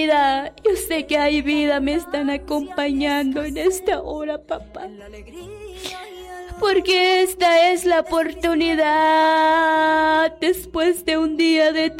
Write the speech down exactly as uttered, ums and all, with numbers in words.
vida. Yo sé que hay vida, me están acompañando en esta hora, papá. Porque esta es la oportunidad después de un día de